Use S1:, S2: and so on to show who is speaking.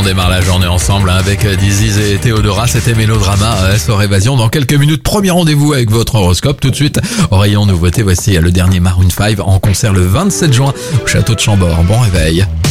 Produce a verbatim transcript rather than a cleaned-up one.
S1: démarre la journée ensemble hein, avec Diziz et Théodora. C'était Mélodrama euh, sur Évasion. Dans quelques minutes, premier rendez-vous avec votre horoscope. Tout de suite, au rayon nouveauté, voici le dernier Maroon cinq en concert le vingt-sept juin au château de Chambord. Bon réveil.